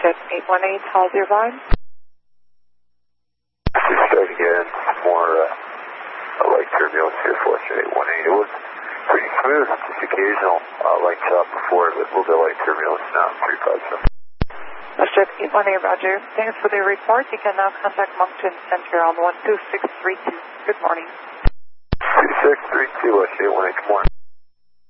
Jet 818, how's your vibe? Just try to get more light turbulence here for Jet 818. It was pretty smooth, just occasional light chop before, but a little bit of light turbulence now, 357. Jet 818, roger. Thanks for the report. You can now contact Moncton Center on 12632. Good morning. 2632, Jet 818, good morning.